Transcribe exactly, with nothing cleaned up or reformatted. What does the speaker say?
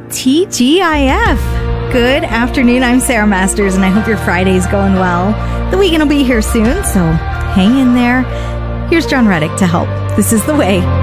T G I F. Good afternoon. I'm Sarah Masters, and I hope your Friday's going well. The weekend will be here soon, so hang in there. Here's John Reddick to help. This is The Way.